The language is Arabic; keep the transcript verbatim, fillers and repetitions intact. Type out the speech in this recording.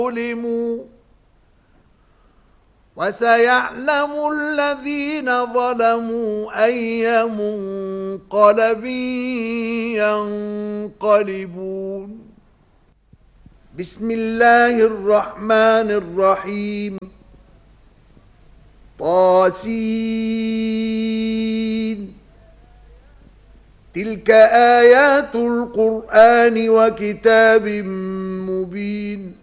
ظلموا وسيعلم الذين ظلموا أي منقلب ينقلبون. بسم الله الرحمن الرحيم. طاسين. تلك آيات القرآن وكتاب مبين.